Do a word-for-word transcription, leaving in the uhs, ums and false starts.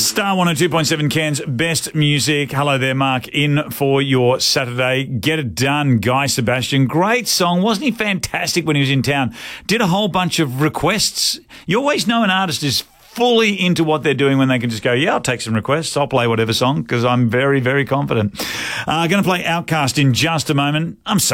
Star one oh two point seven Cairns Best Music. Hello there, Mark, in for your Saturday. Get It Done, Guy Sebastian. Great song. Wasn't he fantastic when he was in town? Did a whole bunch of requests. You always know an artist is fully into what they're doing when they can just go, yeah, I'll take some requests. I'll play whatever song because I'm very, very confident. Uh, going to play Outcast in just a moment. I'm sorry.